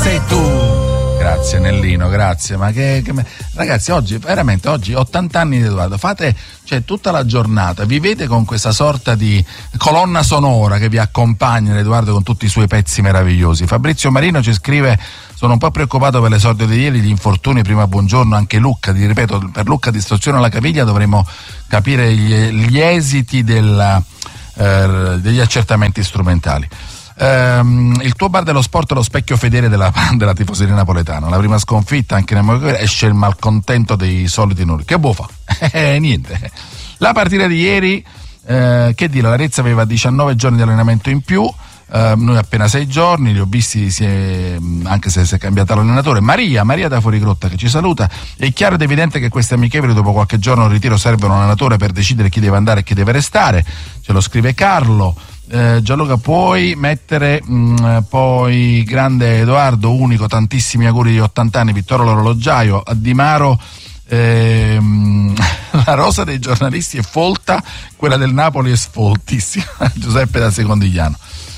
sei tu. Grazie Nellino, grazie. Ma ragazzi, oggi 80 anni di Edoardo, fate tutta la giornata, vivete con questa sorta di colonna sonora che vi accompagna Edoardo con tutti i suoi pezzi meravigliosi. Fabrizio Marino ci scrive: sono un po' preoccupato per l'esordio di ieri, gli infortuni. Prima buongiorno anche Lucca, ripeto, per Lucca distruzione alla caviglia, dovremo capire gli esiti degli accertamenti strumentali. Il tuo bar dello sport è lo specchio fedele della tifoseria napoletana. La prima sconfitta anche nel Mogliere, esce il malcontento dei soliti nuri. Che buono fa? Niente. La partita di ieri, che dire, l'Arezzo aveva 19 giorni di allenamento in più, noi appena 6 giorni, li ho visti, anche se si è cambiato l'allenatore. Maria da Fuorigrotta che ci saluta. È chiaro ed evidente che queste amichevoli dopo qualche giorno di ritiro servono un allenatore per decidere chi deve andare e chi deve restare. Ce lo scrive Carlo. Gianluca, puoi mettere poi grande Edoardo, unico, tantissimi auguri di 80 anni, Vittorio l'orologiaio, a Di Maro. La rosa dei giornalisti è folta, quella del Napoli è sfoltissima. Giuseppe da Secondigliano.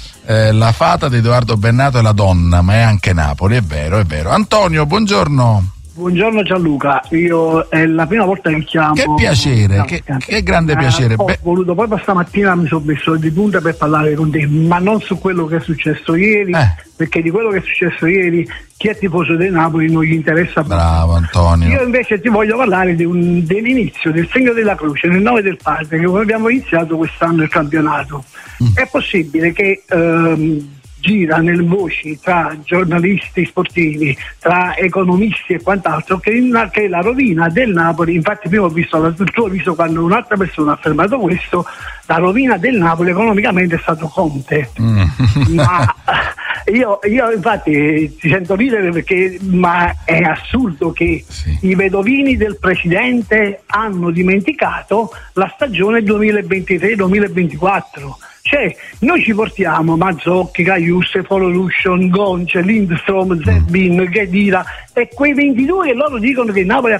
La fata di Edoardo Bennato è la donna, ma è anche Napoli, è vero. Antonio, buongiorno. Buongiorno Gianluca, io è la prima volta che chiamo. Che piacere, che grande piacere. Ho voluto proprio stamattina, mi sono messo di punta per parlare con te, ma non su quello che è successo ieri, perché di quello che è successo ieri chi è tifoso del Napoli non gli interessa. Bravo Antonio. Io invece ti voglio parlare dell'inizio, del segno della croce, nel nome del padre, che abbiamo iniziato quest'anno il campionato. È possibile che gira nelle voci tra giornalisti sportivi, tra economisti e quant'altro, che la rovina del Napoli, infatti prima ho visto il tuo viso quando un'altra persona ha affermato questo, la rovina del Napoli economicamente è stato Conte. Ma io infatti ti sento ridere perché ma è assurdo che i vedovini del presidente hanno dimenticato la stagione 2023-2024. Cioè, noi ci portiamo Mazzocchi, Caiusse, Fololution, Gonce, Lindstrom, Zerbin, Ghedira, e quei 22 che loro dicono che il Napoli ha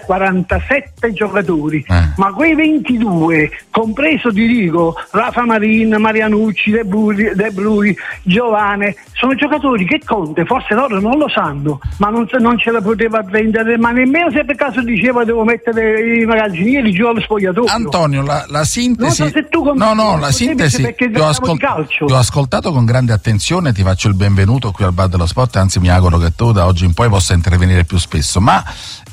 47 giocatori, ma quei 22, compreso ti dico Rafa Marin, Marianucci, De Brui, Giovane, sono giocatori che Conte, forse loro non lo sanno, ma non ce la poteva prendere, ma nemmeno se per caso diceva devo mettere i magazzinieri giù allo spogliatoio. Antonio, la sintesi, non so se tu la sintesi l'ho ascoltato con grande attenzione, ti faccio il benvenuto qui al Bar dello Sport, anzi mi auguro che tu da oggi in poi possa intervenire più spesso, ma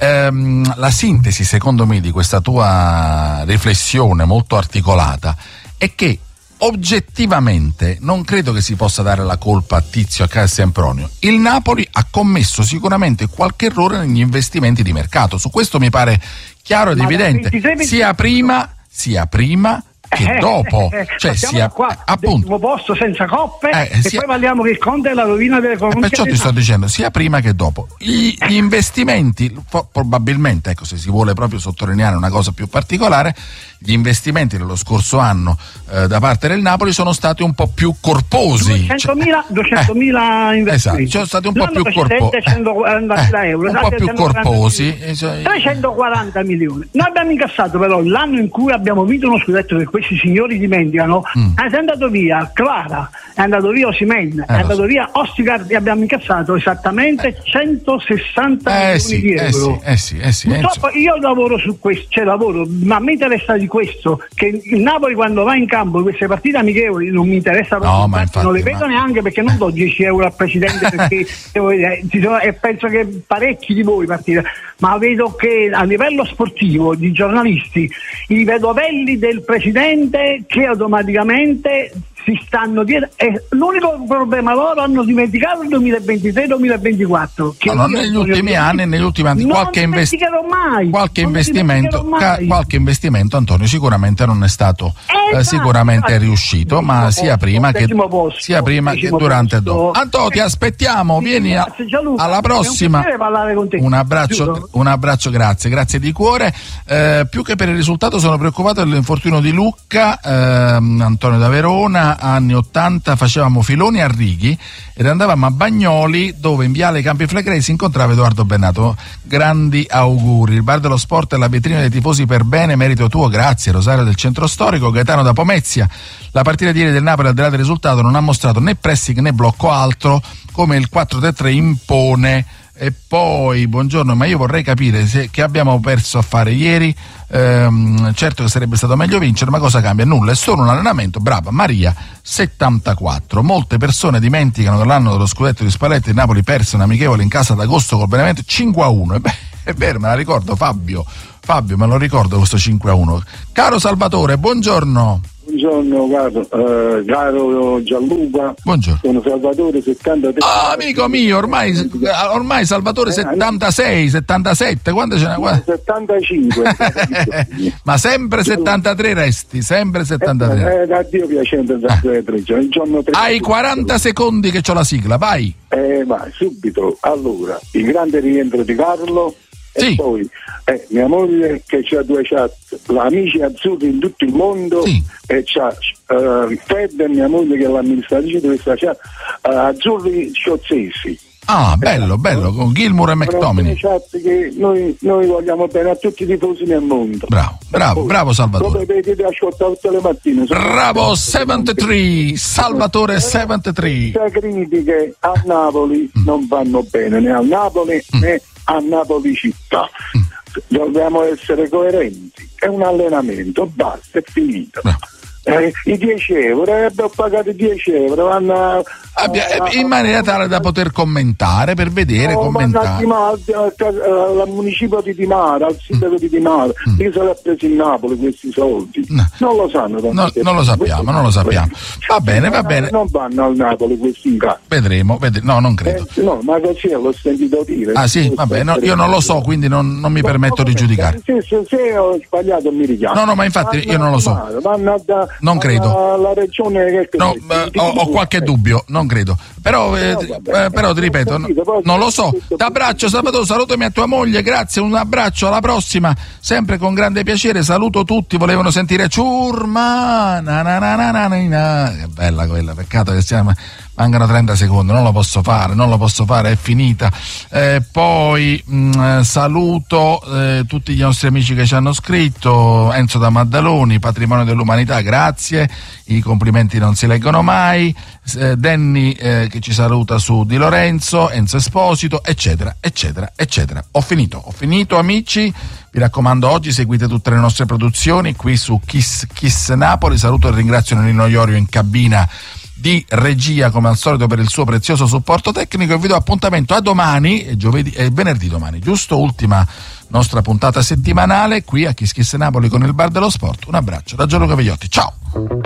la sintesi secondo me di questa tua riflessione molto articolata è che oggettivamente non credo che si possa dare la colpa a Tizio, a Caio Sempronio. Il Napoli ha commesso sicuramente qualche errore negli investimenti di mercato, su questo mi pare chiaro ed evidente, sia prima che dopo, cioè sia appunto posto senza coppe e poi parliamo che il Conte è la rovina dell'economia. Perciò ti sto dicendo sia prima che dopo. Gli investimenti probabilmente, ecco, se si vuole proprio sottolineare una cosa più particolare, gli investimenti dello scorso anno da parte del Napoli sono stati un po' più corposi. 200.000 investimenti. Esatto, sono stati un po' più corposi. 140.000 euro, un po' più corposi. 340 milioni. Noi abbiamo incassato però l'anno in cui abbiamo vinto uno scudetto che questi signori dimenticano, è andato via Clara, è andato via Osimhen, è andato via Ostigard e abbiamo incassato esattamente 160 milioni di euro. Purtroppo io lavoro su questo, ma mi interessa di questo, che il Napoli quando va in campo queste partite amichevoli non mi interessa proprio, non le vedo neanche perché non do 10 euro al presidente perché e penso che parecchi di voi partite, ma vedo che a livello sportivo di giornalisti i vedovelli del presidente che automaticamente si stanno dietro, e l'unico problema loro hanno dimenticato il 2023-2024 che negli ultimi anni qualche investimento Antonio sicuramente non è stato sicuramente riuscito, ma sia prima che durante e dopo. Antonio, ti aspettiamo, vieni alla prossima. Un abbraccio, grazie di cuore. Più che per il risultato sono preoccupato dell'infortunio di Lucca. Antonio da Verona, anni 80 facevamo filoni a Righi ed andavamo a Bagnoli dove in viale Campi Flegrei si incontrava Edoardo Bennato. Grandi auguri. Il Bar dello Sport è la vetrina dei tifosi per bene, merito tuo, grazie. Rosario del Centro Storico. Gaetano da Pomezia, la partita di ieri del Napoli al di là del risultato non ha mostrato né pressing né blocco altro, come il 4-3-3 impone. E poi, buongiorno, ma io vorrei capire che abbiamo perso a fare ieri. Certo che sarebbe stato meglio vincere, ma cosa cambia? Nulla, è solo un allenamento. Brava Maria 74. Molte persone dimenticano che l'anno dello scudetto di Spalletti il Napoli perse un amichevole in casa ad agosto col Benevento 5-1. E beh, è vero, me la ricordo, Fabio, me lo ricordo questo 5-1. Caro Salvatore, buongiorno. Buongiorno caro Gianluca. Buongiorno. Sono Salvatore 73. Amico mio, ormai Salvatore 76, 77, quando ce n'è? 75. Ma sempre 73 resti, sempre 73. Addio piacente il giorno 3. Hai 40 secondi che c'ho la sigla, vai. Vai, subito. Allora, il grande rientro di Carlo. Sì. E poi mia moglie che c'ha 2 chat, amici azzurri in tutto il mondo, sì. E c'ha Fed, mia moglie che è l'amministratrice di questa chat, azzurri scozzesi. Ah, bello, con Gilmour e McTominay. Chat che noi vogliamo bene a tutti i tifosi nel mondo. Bravo Salvatore. Come vedete, ascoltare tutte le mattine. Bravo 73, Salvatore 73. Le critiche a Napoli non vanno bene né a Napoli né a Napoli città. Dobbiamo essere coerenti. È un allenamento, basta, è finito. I 10 euro, ho pagato 10 euro, vanno in maniera tale da poter commentare, per vedere, commentare. Al municipio di Dimara, al sindaco di Dimara, che se l'ha preso in Napoli questi soldi. Non lo sanno. Non lo sappiamo. Va bene. Non vanno al Napoli questi in casa. Vedremo, no, non credo. No, ma così l'ho sentito dire. Ah sì, vabbè, no, io non lo so, quindi non mi permetto di giudicare. Se ho sbagliato mi richiamo. No, ma infatti io non lo so. Non credo. La regione che ho qualche dubbio, non credo. Però ti ripeto, non lo so. T'abbraccio Salvatore, salutami a tua moglie, grazie, un abbraccio, alla prossima, sempre con grande piacere, saluto tutti, volevano sentire Ciurma, è bella quella, peccato che mancano 30 secondi, non lo posso fare, è finita. Poi saluto tutti gli nostri amici che ci hanno scritto, Enzo da Maddaloni, Patrimonio dell'Umanità, grazie, i complimenti non si leggono mai, Danny che ci saluta su Di Lorenzo, Enzo Esposito, eccetera. Ho finito amici, vi raccomando, oggi seguite tutte le nostre produzioni qui su Kiss Napoli, saluto e ringrazio Nino Iorio in cabina di regia come al solito per il suo prezioso supporto tecnico e vi do appuntamento a domani, venerdì domani, giusto? Ultima nostra puntata settimanale qui a Kiss Napoli con il Bar dello Sport. Un abbraccio da Gianluca Vegliotti, ciao!